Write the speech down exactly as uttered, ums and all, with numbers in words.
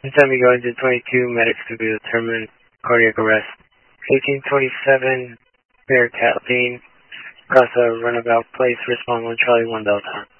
Anytime you go into twenty-two, medics could be determined cardiac arrest. eighteen twenty-seven, Bear Kathleen, across a runabout place, respond one Charlie one Delta.